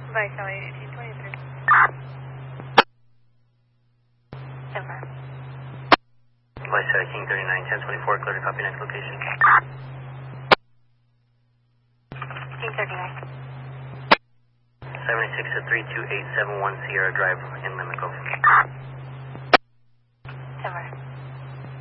Vice 1823. Denver. Vice King 39, 1024, clear to copy next location. King 39. 76 to 32871 Sierra Drive in Mimico.